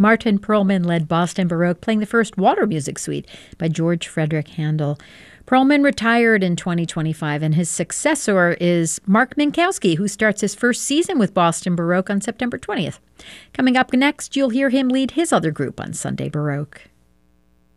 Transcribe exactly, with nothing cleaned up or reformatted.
Martin Perlman led Boston Baroque, playing the first Water Music Suite by George Frederick Handel. Perlman retired in twenty twenty-five, and his successor is Mark Minkowski, who starts his first season with Boston Baroque on September twentieth. Coming up next, you'll hear him lead his other group on Sunday Baroque.